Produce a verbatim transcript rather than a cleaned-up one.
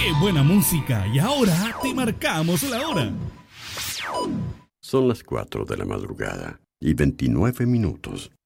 ¡Qué buena música! Y ahora te marcamos la hora. Son las cuatro de la madrugada y veintinueve minutos.